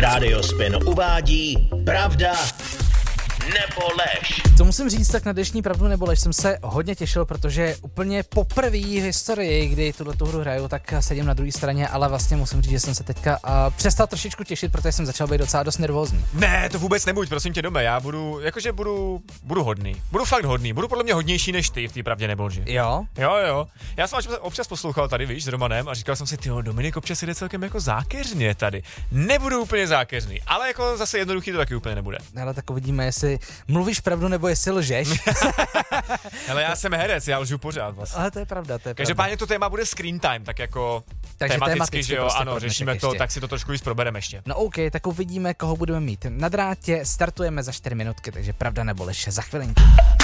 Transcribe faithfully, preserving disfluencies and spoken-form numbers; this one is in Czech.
Rádio Spin uvádí Pravda nebo lež. Co musím říct, tak na dnešní Pravdu nebo lež jsem se hodně těšil, protože úplně poprvé v historii, kdy tuto hru hraju, tak sedím na druhé straně, ale vlastně musím říct, že jsem se teďka uh, přestal trošičku těšit, protože jsem začal být docela dost nervózní. Ne, to vůbec nebuď, prosím tě, doma, já budu, jakože budu, budu hodný, budu fakt hodný, budu podle mě hodnější než ty v té Pravdě nebo lži. Jo? Jo, jo, já jsem občas poslouchal tady, víš, s Romanem a říkal jsem si, tyjo, Dominik občas jde celkem jako zákeřně tady. Nebudu úplně zákeřný, ale jako zase jednoduchý to taky úplně nebude. Ale tak uvidíme, jestli mluvíš pravdu nebo jestli lžeš. Ale já jsem herec, já lžu pořád vlastně. Ale to je pravda, to je Každopádně to téma bude screen time, tak jako Takže tematicky, tematicky že jo, prostě ano, řešíme to, ještě. tak si to trošku víc probereme ještě. No OK, tak uvidíme, koho budeme mít na drátě. Startujeme za čtyři minutky, takže pravda nebo lež za chvilinku.